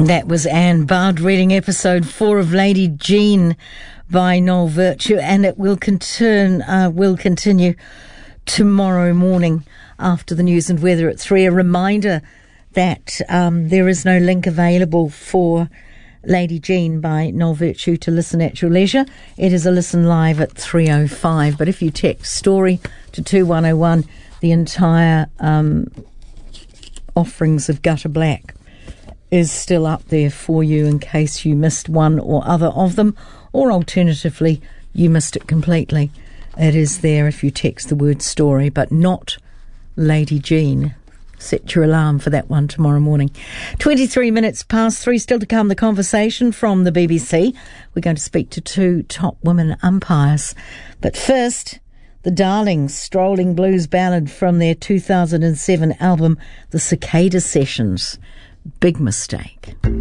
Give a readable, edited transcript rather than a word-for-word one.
That was Anne Bard reading episode 4 of Lady Jean by Noel Virtue, and it will continue tomorrow morning after the news and weather at 3. A reminder that there is no link available for Lady Jean by Noel Virtue to listen at your leisure. It is a listen live at 3:05. But if you text story to 2101, the entire offerings of Gutter Black is still up there for you in case you missed one or other of them, or alternatively you missed it completely. It is there if you text the word story, but not Lady Jean. Set your alarm for that one tomorrow morning. 23 minutes past 3, still to come the conversation from the BBC. We're going to speak to 2 top women umpires. But first, the Darlings, strolling blues ballad from their 2007 album, The Cicada Sessions. Big mistake.